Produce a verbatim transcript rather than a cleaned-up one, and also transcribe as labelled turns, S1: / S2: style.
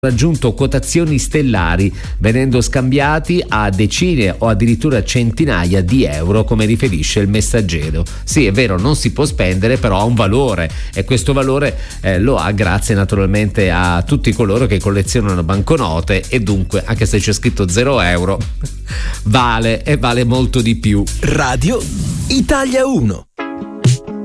S1: raggiunto quotazioni stellari, venendo scambiati a decine o addirittura centinaia di euro, come riferisce il Messaggero. Sì, è vero, non si può spendere, però ha un valore, e questo valore eh, lo ha grazie naturalmente a tutti coloro che collezionano banconote, e dunque, anche se c'è scritto zero euro, vale e vale molto di più.
S2: Radio Italia uno.